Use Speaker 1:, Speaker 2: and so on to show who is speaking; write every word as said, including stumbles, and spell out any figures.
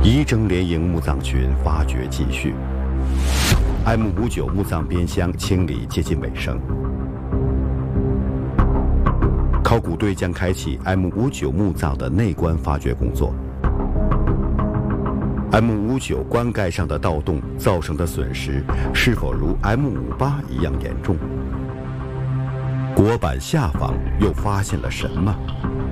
Speaker 1: 仪征联营墓葬群发掘继续 ，M 五九墓葬边箱清理接近尾声，考古队将开启 M 五九墓葬的内棺发掘工作。M 五九棺盖上的盗洞造成的损失是否如 M 五八一样严重？椁板下方又发现了什么？